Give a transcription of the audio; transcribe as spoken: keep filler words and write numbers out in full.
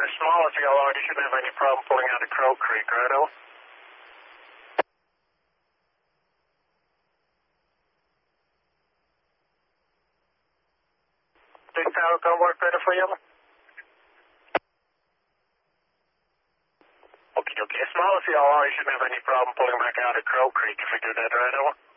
As small as y'all are, you shouldn't have any problem pulling out of Crow Creek, right, Owen? This tower gonna work better for you? Okay, okay. As small as y'all are, you shouldn't have any problem pulling back out of Crow Creek if we do that, right, Owen?